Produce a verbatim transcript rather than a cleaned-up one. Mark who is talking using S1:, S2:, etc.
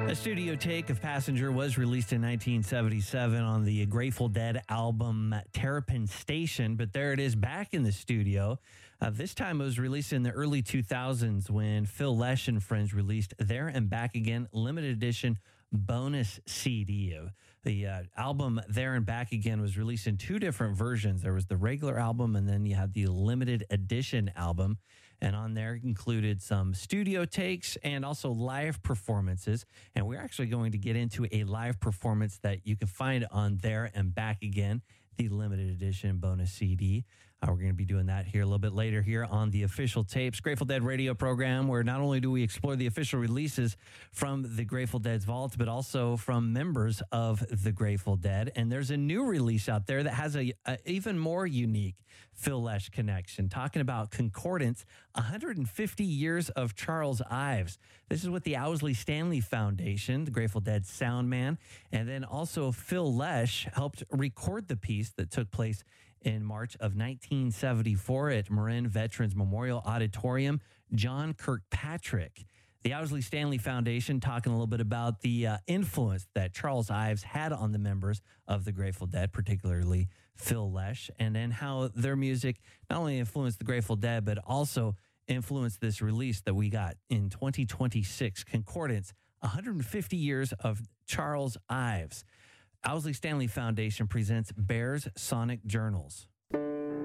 S1: A studio take of Passenger was released in nineteen seventy-seven on the Grateful Dead album Terrapin Station, but there it is back in the studio. Uh, this time it was released in the early two thousands when Phil Lesh and friends released There and Back Again limited edition bonus C D. The uh, album There and Back Again was released in two different versions. There was the regular album, and then you had the limited edition album. And on there included some studio takes and also live performances. And we're actually going to get into a live performance that you can find on There and Back Again, the limited edition bonus C D. Uh, we're going to be doing that here a little bit later here on the Official Tapes Grateful Dead radio program, where not only do we explore the official releases from the Grateful Dead's vault, but also from members of the Grateful Dead. And there's a new release out there that has a, a even more unique Phil Lesh connection, talking about Concordance, one hundred fifty years of Charles Ives. This is with the Owsley Stanley Foundation, the Grateful Dead sound man, and then also Phil Lesh helped record the piece that took place in March of nineteen seventy-four at Marin Veterans Memorial Auditorium. John Kirkpatrick, the Owsley Stanley Foundation, talking a little bit about the uh, influence that Charles Ives had on the members of the Grateful Dead, particularly Phil Lesh, and then how their music not only influenced the Grateful Dead, but also influenced this release that we got in twenty twenty-six, Concordance, one hundred fifty years of Charles Ives. Owsley Stanley Foundation presents Bears Sonic Journals.